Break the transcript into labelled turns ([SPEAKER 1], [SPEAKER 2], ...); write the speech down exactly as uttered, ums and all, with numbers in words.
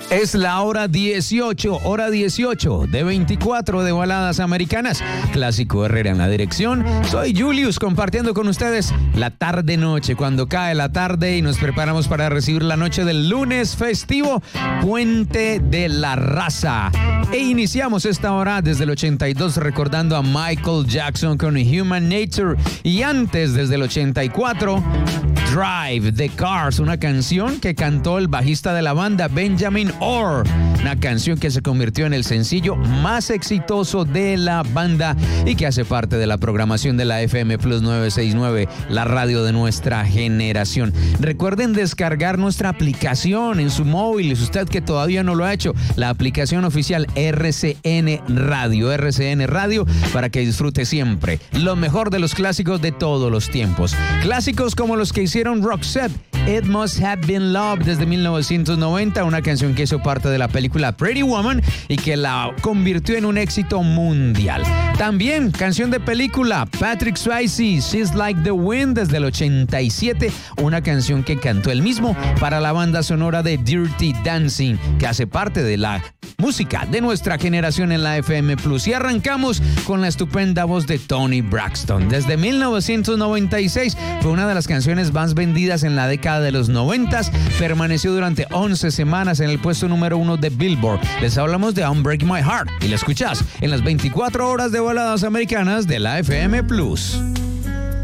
[SPEAKER 1] Es la hora dieciocho, hora dieciocho de veinticuatro de Baladas Americanas. Clásico Herrera en la dirección. Soy Julius compartiendo con ustedes la tarde-noche, cuando cae la tarde y nos preparamos para recibir la noche del lunes festivo, Puente de la Raza. E iniciamos esta hora desde el ochenta y dos recordando a Michael Jackson con Human Nature. Y antes, desde el ochenta y cuatro, Drive, The Cars, una canción que cantó el bajista de la banda, Benjamin Orr, una canción que se convirtió en el sencillo más exitoso de la banda y que hace parte de la programación de la F M Plus novecientos sesenta y nueve, la radio de nuestra generación. Recuerden descargar nuestra aplicación en su móvil, si usted que todavía no lo ha hecho, la aplicación oficial R C N Radio, R C N Radio, para que disfrute siempre lo mejor de los clásicos de todos los tiempos. Clásicos como los que hicieron Roxette, It Must Have Been Love desde mil novecientos noventa, una canción que hizo parte de la película Pretty Woman y que la convirtió en un éxito mundial. También canción de película, Patrick Swayze, She's Like the Wind desde el ochenta y siete, una canción que cantó él mismo para la banda sonora de Dirty Dancing, que hace parte de la música de nuestra generación en la F M Plus. Y arrancamos con la estupenda voz de Toni Braxton. Desde mil novecientos noventa y seis fue una de las canciones más vendidas en la década de los noventas. Permaneció durante once semanas en el puesto número uno de Billboard. Les hablamos de Unbreak My Heart y la escuchás en las veinticuatro horas de Baladas Americanas de la F M Plus.